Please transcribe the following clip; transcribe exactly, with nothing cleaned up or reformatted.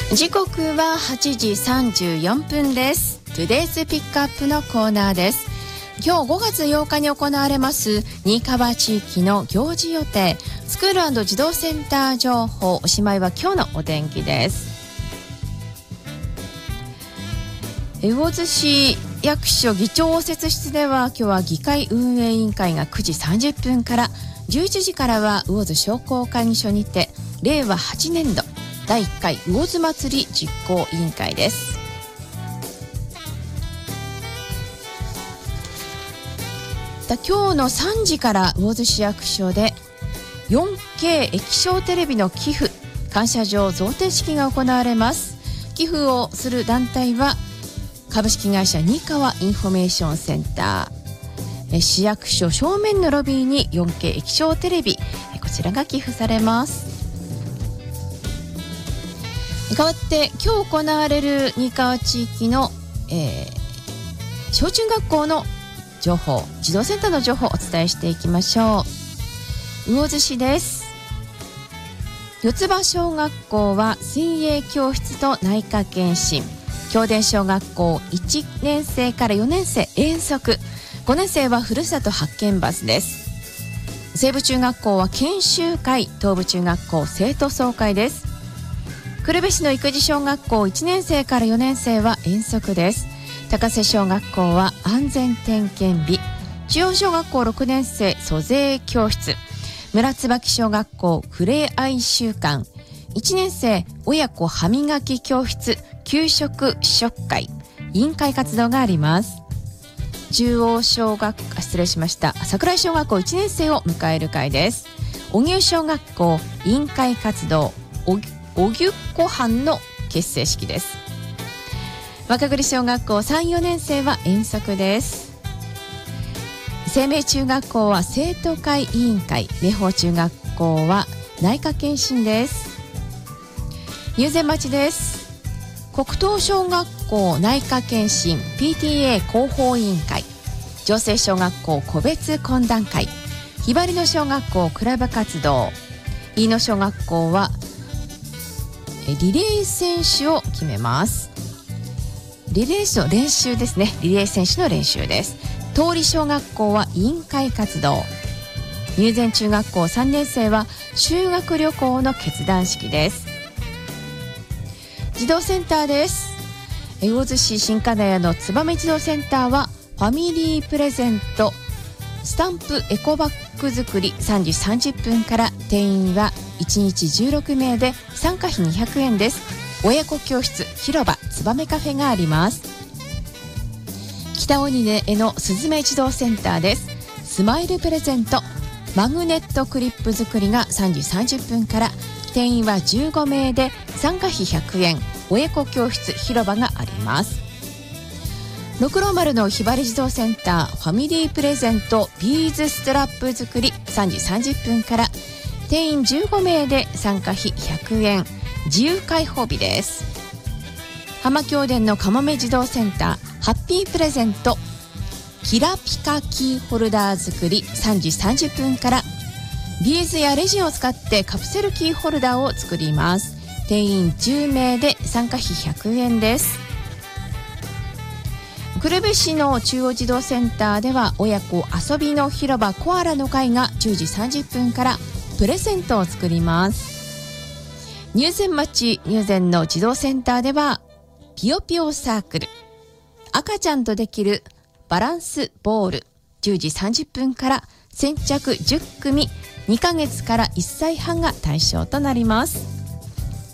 時刻ははちじさんじゅうよんぷんです。Today's Pick-up のコーナーです。今日ごがつようかに行われます新川地域の行事予定、スクール&児童センター情報、おしまいは今日のお天気です。魚津市役所議長応接室では今日は議会運営委員会がくじさんじゅっぷんから、じゅういちじからは魚津商工会議所にてれいわはちねんどだいいっかい魚津祭り実行委員会です。今日のさんじから魚津市役所で よんケー 液晶テレビの寄付感謝状贈呈式が行われます。寄付をする団体は株式会社新川インフォメーションセンター、市役所正面のロビーに よんケー 液晶テレビ、こちらが寄付されます。代わって今日行われる新川地域の、えー、小中学校の情報、児童センターの情報をお伝えしていきましょう。魚津市です。四つ葉小学校は水泳教室と内科検診、京田小学校いちねんせいからよねんせい遠足、ごねんせいはふるさと発見バスです。西部中学校は研修会、東部中学校生徒総会です。久留米市の育児小学校いちねんせいからよねんせいは遠足です。高瀬小学校は安全点検日、中央小学校ろくねんせい租税教室、村椿小学校ふれあい週間、いちねんせい親子歯磨き教室給食試食会、委員会活動があります。中央小学失礼しました桜井小学校いちねんせいを迎える会です。荻生小学校委員会活動、荻生班の結成式です。若栗小学校さん、よねんせいは遠足です。生命中学校は生徒会委員会、明豊中学校は内科検診です。入善町です。黒東小学校内科検診 ピーティーエー 広報委員会、城西小学校個別懇談会、ひばりの小学校クラブ活動、飯野小学校はリレー選手を決めます。リレーの練習ですね。リレー選手の練習です。通り小学校は委員会活動、入善中学校さんねんせいは修学旅行の決断式です。児童センターです。魚津市新金谷の燕児童センターはファミリープレゼントスタンプエコバッグ作りさんじさんじゅっぷんから、定員はいちにちじゅうろくめいで参加費にひゃくえんです。親子教室広場つばめカフェがあります。北鬼根のすずめ児童センターです。スマイルプレゼントマグネットクリップ作りがさんじさんじゅっぷんから、定員はじゅうごめいで参加費ひゃくえん、親子教室広場があります。六郎丸のひばり児童センターファミリープレゼントビーズストラップ作りさんじさんじゅっぷんから、定員じゅうごめいで参加費ひゃくえん、自由開放日です。浜京田のかもめ児童センターハッピープレゼントキラピカキーホルダー作りさんじさんじゅっぷんから、ビーズやレジンを使ってカプセルキーホルダーを作ります。定員じゅうめいで参加費ひゃくえんです。久留米市の中央児童センターでは親子遊びの広場コアラの会がじゅうじさんじゅっぷんからプレゼントを作ります。入善町入善の児童センターではぴよぴよサークル赤ちゃんとできるバランスボールじゅうじさんじゅっぷんから、先着じゅっくみにかげつからいっさいはんが対象となります。